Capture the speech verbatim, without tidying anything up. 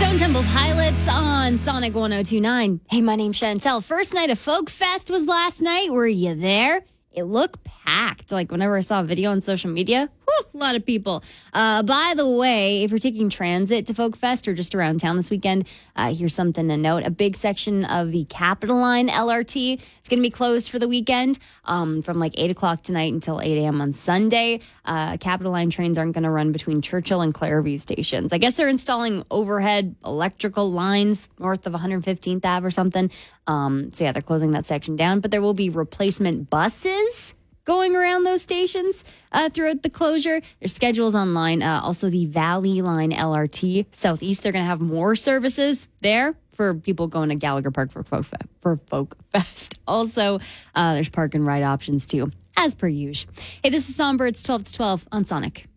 Stone Temple Pilots on Sonic one oh two point nine. Hey, my name's Chantel. First night of Folk Fest was last night. Were you there? It looked packed. Like, whenever I saw a video on social media, whew, a lot of people. Uh, by the way, if you're taking transit to Folk Fest or just around town this weekend, uh, here's something to note. A big section of the Capital Line L R T is going to be closed for the weekend um, from like eight o'clock tonight until eight a.m. on Sunday. Uh, Capital Line trains aren't going to run between Churchill and Clareview stations. I guess they're installing overhead electrical lines north of one hundred fifteenth Avenue or something. Um, so, yeah, they're closing that section down. But there will be replacement buses going around those stations uh, throughout the closure. There's schedules online. Uh, also, the Valley Line L R T Southeast, they're going to have more services there for people going to Gallagher Park for Folk, Fe- for Folk Fest. Also, uh, there's park and ride options, too, as per usual. Hey, this is Songbirds twelve to twelve on Sonic.